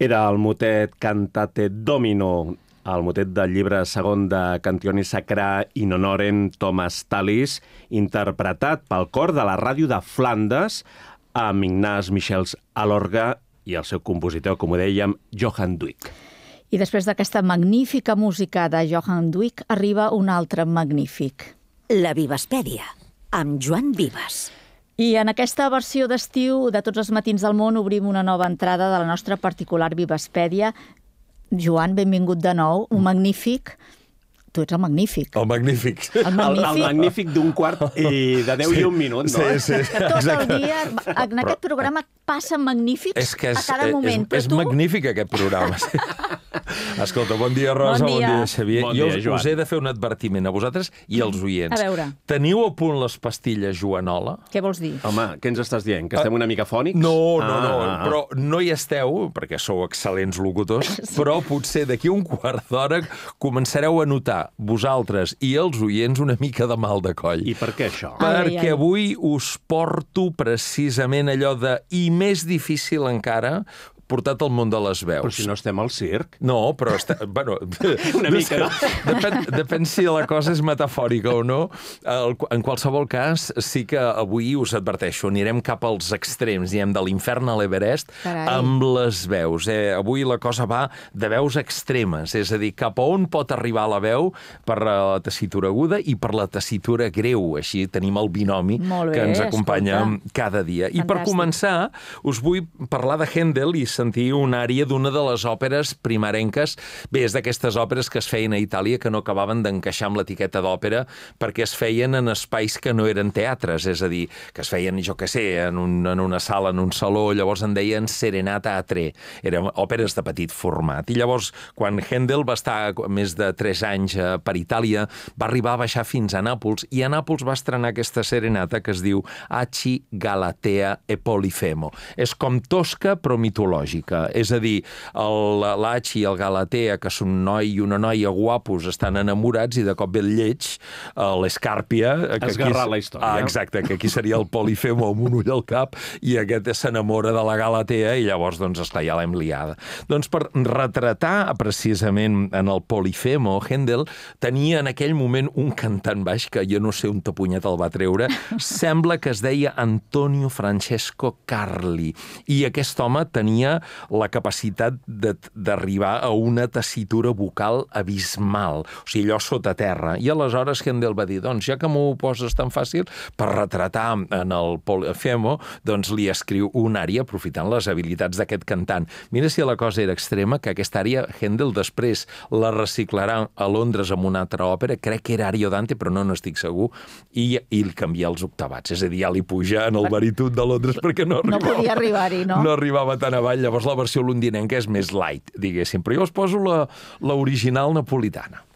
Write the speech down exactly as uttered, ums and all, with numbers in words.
Era el motet Cantate Domino, el motet del llibre segon de Cantioni Sacra in honorem Thomas Tallis, interpretat pel cor de la ràdio de Flandes amb Ignaz Michels a l'orgue i el seu compositor, com ho dèiem, Johan Duyck. I després d'aquesta magnífica música de Johan Duyck arriba un altre magnífic. La Vivaspèdia, amb Joan Vives. I en aquesta versió d'estiu de Tots els matins del món obrim una nova entrada de la nostra particular Vivaspèdia. Joan, benvingut de nou, un magnífic... Tu ets el magnífic. El magnífic. El magnífic, el, el magnífic d'un quart i de deu sí, i un minut, no? Sí, sí. Que tot el dia, en aquest Però, programa, passen magnífics és que és, a cada moment. És, és tu... magnífic, aquest programa. Sí. Escolta, bon dia, Rosa, bon dia, bon dia Xavier. Bon jo dia, us, Joan. us he de fer un advertiment a vosaltres i als oients. A veure. Teniu a punt les pastilles Joanola? Què vols dir? Home, què ens estàs dient? Que estem una mica fònics? No, no, ah, no, ah, ah. però no hi esteu, perquè sou excel·lents locutors, però potser d'aquí un quart d'hora començareu a notar vosaltres i els oients una mica de mal de coll. I per què això? Perquè ai, ai. avui us porto precisament allò de, i més difícil encara, portat al món de les veus. Però si no estem al circ. No, però... Està, bueno, Una mica, no? Depèn, depèn si la cosa és metafòrica o no. El, en qualsevol cas, sí que avui us adverteixo, anirem cap als extrems, diem de l'infern a l'Everest, Carai. amb les veus. Eh? Avui la cosa va de veus extremes, és a dir, cap a on pot arribar la veu per la tessitura aguda i per la tessitura greu. Així tenim el binomi Molt bé, que ens acompanya escolta. cada dia. I Fantàstic. per començar, us vull parlar de Händel i sentir una ària d'una de les òperes primerenques. Bé, és d'aquestes òperes que es feien a Itàlia que no acabaven d'encaixar amb l'etiqueta d'òpera perquè es feien en espais que no eren teatres, és a dir, que es feien, jo què sé, en, un, en una sala, en un saló, llavors en deien serenata a tre. Eren òperes de petit format. I llavors, quan Händel va estar més de tres anys per Itàlia, va arribar a baixar fins a Nàpols, i a Nàpols va estrenar aquesta serenata que es diu Aci, Galatea e Polifemo. És com tosca, però mitològica. És a dir, l'Aci i el Galatea, que són un noi i una noia guapos, estan enamorats i de cop ve el lleig, l'Escàrpia... Esgarrar la història. Ah, exacte, que aquí seria el Polifemo amb un ull al cap, i aquest s'enamora de la Galatea i llavors, doncs, esclar, ja l'hem liada. Doncs per retratar precisament en el Polifemo, Händel tenia en aquell moment un cantant baix que jo no sé on tapunyat el va treure, sembla que es deia Antonio Francesco Carli, i aquest home tenia la capacitat d'arribar a una tessitura vocal abismal, o sigui, allò sota terra. I aleshores Händel va dir, doncs, ja que m'ho poses tan fàcil, per retratar en el Polifemo, doncs li escriu una ària aprofitant les habilitats d'aquest cantant. Mira si la cosa era extrema, que aquesta ària Händel després la reciclarà a Londres amb una altra òpera, crec que era Ario Dante, però no n'estic segur, i, i li canvia els octavats. És a dir, ja li puja en el baríton de Londres perquè no arribava. No podia arribar-hi, no? No arribava tan avall, llavors la versió londinenca és més light, diguéssim. Però jo us poso l'original napolitana.